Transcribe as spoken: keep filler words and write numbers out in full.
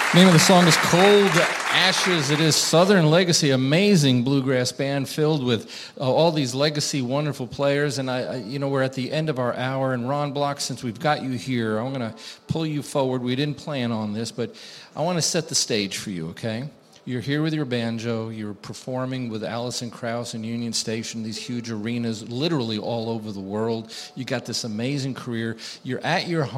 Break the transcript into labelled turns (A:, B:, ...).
A: Name of the song is Cold Ashes. It is Southern Legacy, amazing bluegrass band filled with uh, all these legacy wonderful players. And I, I, you know, we're at the end of our hour. And Ron Block, since we've got you here, I'm going to pull you forward. We didn't plan on this, but I want to set the stage for you. Okay? You're here with your banjo. You're performing with Alison Krauss and Union Station, these huge arenas, literally all over the world. You got this amazing career. You're at your home.